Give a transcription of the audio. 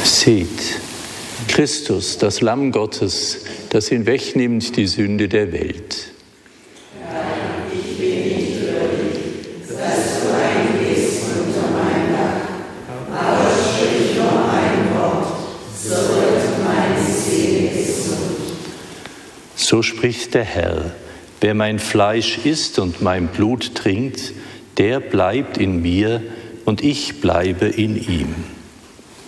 Seht, Christus, das Lamm Gottes, das hinwegnimmt die Sünde der Welt. Herr, ich bin nicht würdig, dass du eingehst unter mein Dach, aber sprich nur ein Wort, so wird meine Seele gesund. So spricht der Herr: Wer mein Fleisch isst und mein Blut trinkt, der bleibt in mir und ich bleibe in ihm.